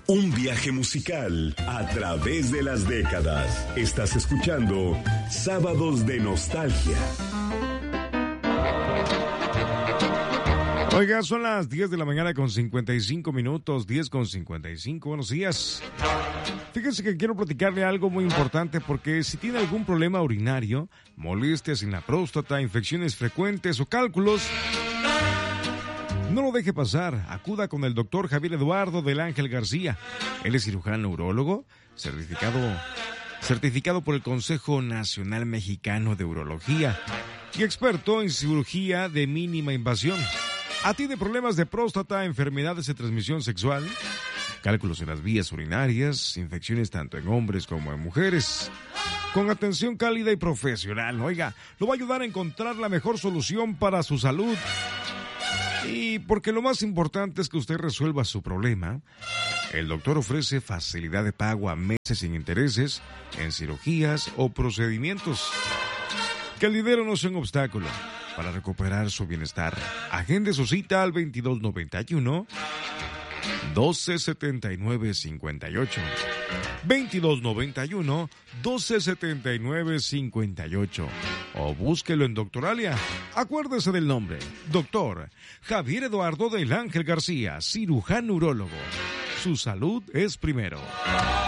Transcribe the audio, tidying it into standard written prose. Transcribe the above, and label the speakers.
Speaker 1: Un viaje musical a través de las décadas. Estás escuchando Sábados de Nostalgia.
Speaker 2: Oiga, son las 10 de la mañana con 55 minutos, 10 con 55. Buenos días. Fíjense que quiero platicarle algo muy importante porque si tiene algún problema urinario, molestias en la próstata, infecciones frecuentes o cálculos, no lo deje pasar. Acuda con el doctor Javier Eduardo del Ángel García. Él es cirujano urólogo, certificado por el Consejo Nacional Mexicano de Urología y experto en cirugía de mínima invasión. ¿Atiende problemas de próstata, enfermedades de transmisión sexual, cálculos en las vías urinarias, infecciones tanto en hombres como en mujeres? Con atención cálida y profesional, oiga, lo va a ayudar a encontrar la mejor solución para su salud. Y porque lo más importante es que usted resuelva su problema, el doctor ofrece facilidad de pago a meses sin intereses en cirugías o procedimientos. Que el dinero no sea un obstáculo para recuperar su bienestar. Agende su cita al 2291 1279-58. 2291-1279-58. O búsquelo en Doctoralia. Acuérdese del nombre. Doctor Javier Eduardo del Ángel García, cirujano urólogo. Su salud es primero.